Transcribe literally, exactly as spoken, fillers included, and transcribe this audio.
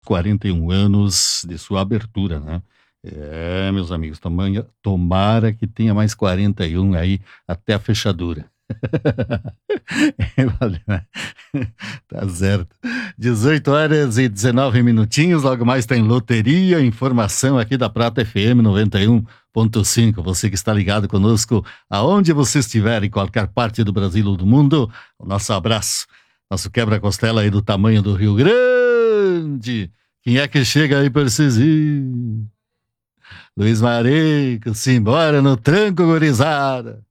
quarenta e um anos de sua abertura, né. É, meus amigos, tamanha tomara que tenha mais quarenta e um aí até a fechadura. Valeu, né. Tá certo. dezoito horas e dezenove minutinhos, logo mais tem loteria, informação aqui da Prata F M noventa e um ponto cinco. Você que está ligado conosco, aonde você estiver, em qualquer parte do Brasil ou do mundo, o nosso abraço, nosso quebra-costela aí do tamanho do Rio Grande. Quem é que chega aí por esses Luiz Marico, simbora no tranco, gurizada.